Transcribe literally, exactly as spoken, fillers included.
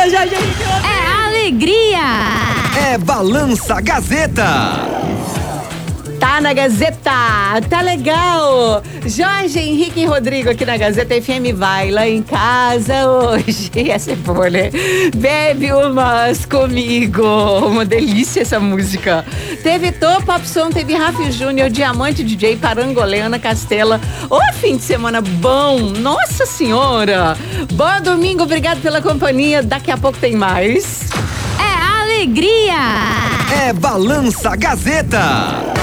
Fala, Jorge Henrique Rodrigo. É alegria. É Balança Gazeta. Tá na Gazeta, tá legal. Jorge Henrique e Rodrigo aqui na Gazeta F M. Vai lá em casa hoje. Essa é boa, né? Bebe umas comigo. Uma delícia essa música. Teve Tô Pop Som, teve Rafa Júnior, Diamante D J, Parangolé, Ana Castela. Ô, fim de semana bom. Nossa Senhora. Bom domingo, obrigado pela companhia. Daqui a pouco tem mais. É alegria. É Balança Gazeta.